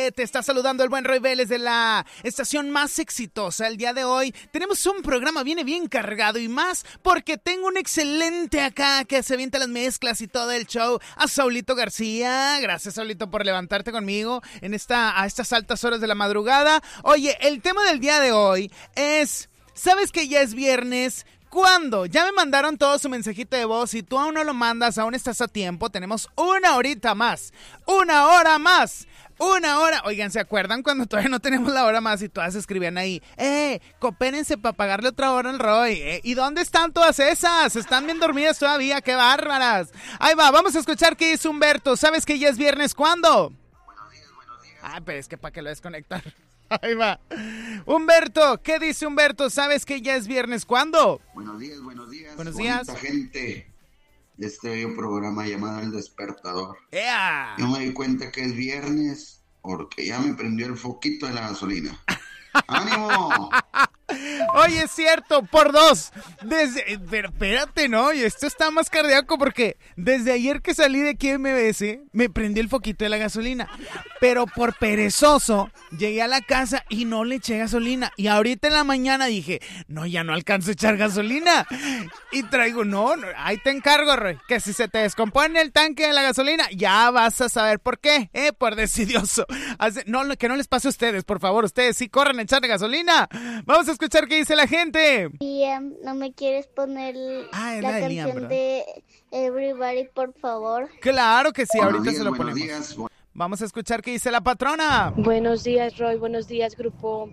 Te está saludando el buen Roy Vélez de la estación más exitosa. El día de hoy tenemos un programa, viene bien cargado y más porque tengo un excelente acá que se avienta las mezclas y todo el show. A Saulito García. Gracias, Saulito, por levantarte conmigo a estas altas horas de la madrugada. Oye, el tema del día de hoy es... ¿Sabes que ya es viernes? ¿Cuándo? Ya me mandaron todo su mensajito de voz y tú aún no lo mandas, aún estás a tiempo. Tenemos una horita más. ¡Una hora más! ¡Una hora! Oigan, ¿se acuerdan cuando todavía no tenemos la hora más y todas escribían ahí? Coopérense para pagarle otra hora al Roy. ¿Y dónde están todas esas? ¿Están bien dormidas todavía? ¡Qué bárbaras! Ahí va, vamos a escuchar qué dice Humberto. ¿Sabes que ya es viernes? ¿Cuándo? Buenos días. Ah, pero es que para que lo desconectar. Ahí va. Humberto, ¿qué dice Humberto? ¿Sabes que ya es viernes? ¿Cuándo? Buenos días. Buenos días. Bonita gente de este bello programa llamado El Despertador. ¡Ea! Yo me di cuenta que es viernes porque ya me prendió el foquito de la gasolina. ¡Ánimo! Oye, es cierto, por dos. Pero espérate, ¿no? Y esto está más cardíaco porque desde ayer que salí de aquí MBS me prendió el foquito de la gasolina. Pero por perezoso llegué a la casa y no le eché gasolina. Y ahorita en la mañana dije, no, ya no alcanzo a echar gasolina. Y traigo, no, ahí te encargo, Roy, que si se te descompone el tanque de la gasolina, ya vas a saber por qué, por decidioso. No, que no les pase a ustedes, por favor, ustedes sí corran a echarle gasolina. Vamos a escuchar qué dice la gente. Liam, ¿no me quieres poner la canción Liam, de Everybody, por favor? Claro que sí, Buenos ahorita días, se lo buenos ponemos. días. Vamos a escuchar qué dice la patrona. Buenos días, Roy. Buenos días, grupo.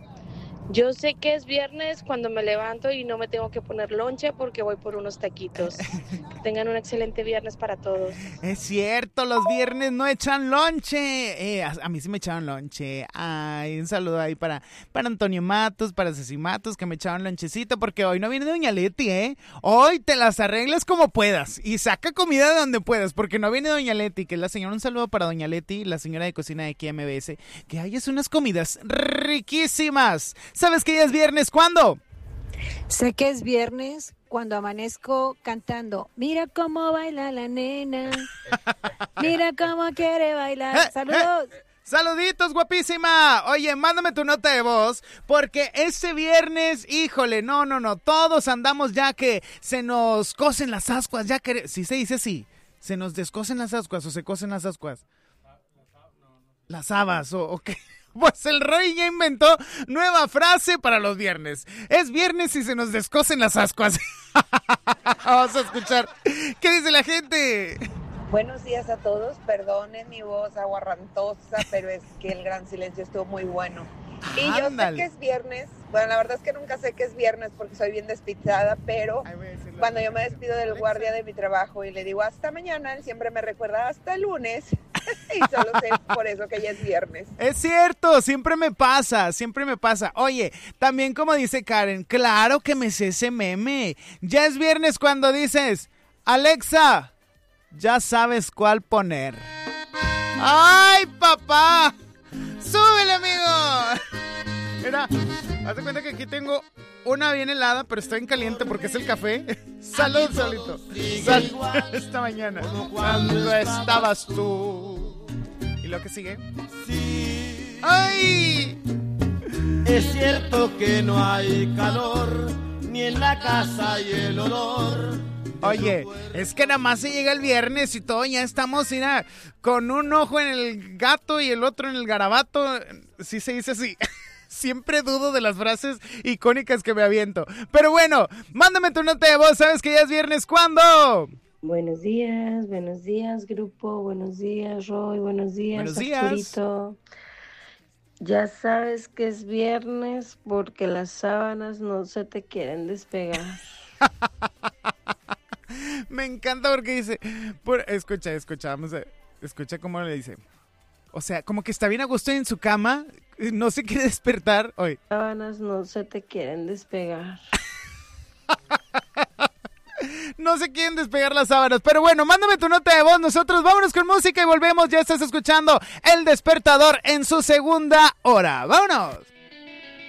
Yo sé que es viernes cuando me levanto y no me tengo que poner lonche porque voy por unos taquitos. Que tengan un excelente viernes para todos. Es cierto, los viernes no echan lonche. A mí sí me echaron lonche. Ay, un saludo ahí para Antonio Matos, para Ceci Matos, que me echaron lonchecito porque hoy no viene Doña Leti, Hoy te las arreglas como puedas y saca comida de donde puedas porque no viene Doña Leti, que es la señora. Un saludo para Doña Leti, la señora de cocina de aquí MBS, que hayas unas comidas riquísimas. ¿Sabes que ya es viernes? ¿Cuándo? Sé que es viernes cuando amanezco cantando. Mira cómo baila la nena. Mira cómo quiere bailar. ¡Saludos! ¡Saluditos, guapísima! Oye, mándame tu nota de voz, porque este viernes, híjole, no, todos andamos ya que se nos cosen las ascuas, ya que... ¿Sí se dice así? ¿Se nos descosen las ascuas o se cosen las ascuas? Las habas, ¿o qué? Pues el Roy ya inventó nueva frase para los viernes. Es viernes y se nos descosen las ascuas. Vamos a escuchar qué dice la gente. Buenos días a todos, perdonen mi voz aguarrantosa, pero es que el gran silencio estuvo muy bueno. Y yo sé que es viernes, bueno, la verdad es que nunca sé que es viernes porque soy bien despistada, pero cuando yo me despido del guardia de mi trabajo y le digo hasta mañana, él siempre me recuerda hasta el lunes y solo sé por eso que ya es viernes. Es cierto, siempre me pasa. Oye, también como dice Karen, claro que me sé ese meme. Ya es viernes cuando dices, Alexa, ya sabes cuál poner. ¡Ay, papá! ¡Súbele, amigo! Mira, haz de cuenta que aquí tengo una bien helada, pero está bien caliente porque es el café. ¡Salud, Solito! ¡Salud! Esta mañana, cuando estabas tú. ¿Y lo que sigue? ¡Ay! Es cierto que no hay calor, ni en la casa hay el olor. Oye, es que nada más se llega el viernes y todo, ya estamos, mira, con un ojo en el gato y el otro en el garabato. Sí se dice así. Siempre dudo de las frases icónicas que me aviento. Pero bueno, mándame tu nota de voz, ¿sabes que ya es viernes? ¿Cuándo? Buenos días, grupo, buenos días, Roy, buenos días, Arturito. Ya sabes que es viernes porque las sábanas no se te quieren despegar. Me encanta porque dice, escucha cómo le dice. O sea, como que está bien a gusto en su cama, no se quiere despertar hoy. Las sábanas no se te quieren despegar. No se quieren despegar las sábanas, pero bueno, mándame tu nota de voz. Nosotros vámonos con música y volvemos. Ya estás escuchando El Despertador en su segunda hora. ¡Vámonos!